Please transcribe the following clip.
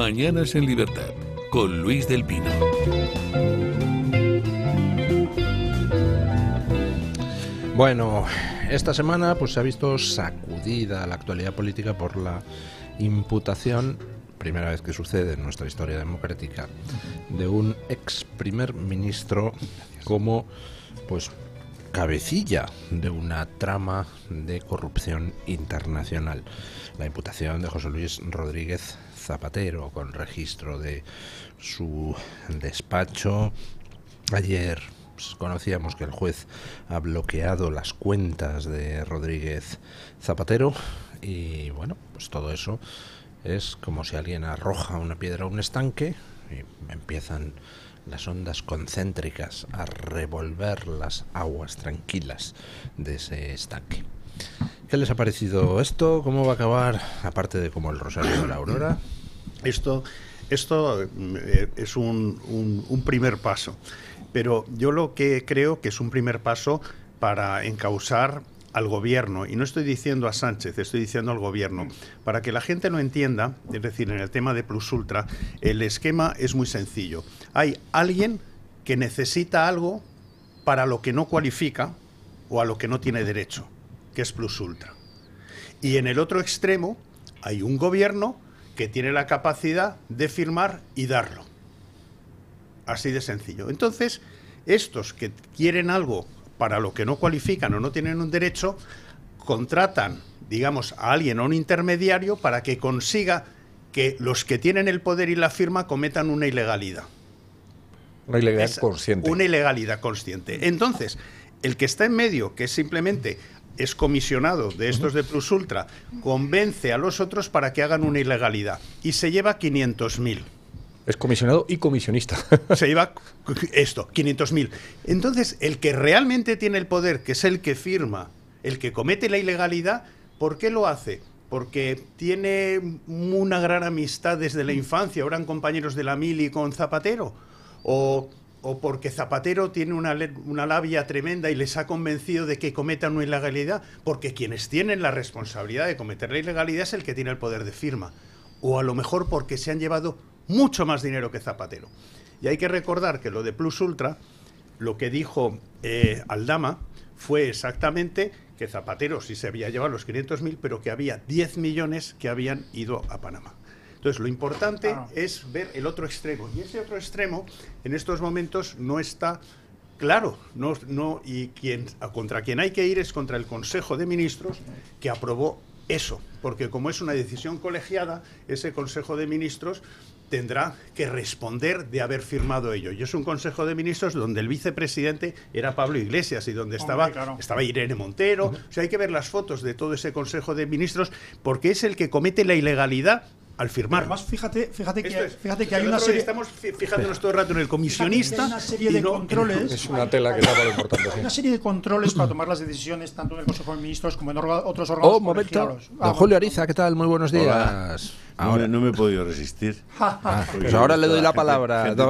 Mañanas en Libertad, con Luis del Pino. Bueno, esta semana pues se ha visto sacudida la actualidad política por la imputación, primera vez que sucede en nuestra historia democrática, de un ex primer ministro como pues cabecilla de una trama de corrupción internacional. La imputación de José Luis Rodríguez Zapatero, con registro de su despacho. Ayer conocíamos que el juez ha bloqueado las cuentas de Rodríguez Zapatero y bueno, pues todo eso es como si alguien arroja una piedra a un estanque y empiezan las ondas concéntricas a revolver las aguas tranquilas de ese estanque. ¿Qué les ha parecido esto? ¿Cómo va a acabar? Aparte de como el Rosario de la Aurora. Esto es un primer paso, pero yo lo que creo que es un primer paso para encausar al gobierno, y no estoy diciendo a Sánchez, estoy diciendo al gobierno, para que la gente lo entienda. Es decir, en el tema de Plus Ultra, el esquema es muy sencillo. Hay alguien que necesita algo para lo que no cualifica o a lo que no tiene derecho, que es Plus Ultra. Y en el otro extremo hay un gobierno que tiene la capacidad de firmar y darlo. Así de sencillo. Entonces, estos que quieren algo para lo que no cualifican o no tienen un derecho, contratan, digamos, a alguien, a un intermediario, para que consiga que los que tienen el poder y la firma cometan una ilegalidad. Una ilegalidad consciente. Una ilegalidad consciente. Entonces, el que está en medio, que simplemente es comisionado de estos de Plus Ultra, convence a los otros para que hagan una ilegalidad y se lleva 500.000. Es comisionado y comisionista. Se lleva esto, 500.000. Entonces, el que realmente tiene el poder, que es el que firma, el que comete la ilegalidad, ¿por qué lo hace? Porque tiene una gran amistad desde la infancia, eran compañeros de la mili con Zapatero, o porque Zapatero tiene una labia tremenda y les ha convencido de que cometan una ilegalidad, porque quienes tienen la responsabilidad de cometer la ilegalidad es el que tiene el poder de firma, o a lo mejor porque se han llevado mucho más dinero que Zapatero. Y hay que recordar que lo de Plus Ultra, lo que dijo Aldama fue exactamente que Zapatero sí se había llevado los 500.000, pero que había 10 millones que habían ido a Panamá. Entonces, lo importante es ver el otro extremo. Y ese otro extremo, en estos momentos, no está claro. Y contra quien hay que ir es contra el Consejo de Ministros, que aprobó eso. Porque como es una decisión colegiada, ese Consejo de Ministros tendrá que responder de haber firmado ello. Y es un Consejo de Ministros donde el vicepresidente era Pablo Iglesias y donde estaba Irene Montero. O sea, hay que ver las fotos de todo ese Consejo de Ministros, porque es el que comete la ilegalidad al firmar. Además, fíjate que hay una serie. Estamos fijándonos todo el rato en el comisionista. Hay una serie de controles. Es una tela que tapa lo importante. Hay una serie de controles para tomar las decisiones tanto en el Consejo de Ministros como en otros órganos colegiados. Don Julio Ariza, ¿qué tal? Muy buenos días. Ahora no me he podido resistir. Pues ahora le doy la palabra.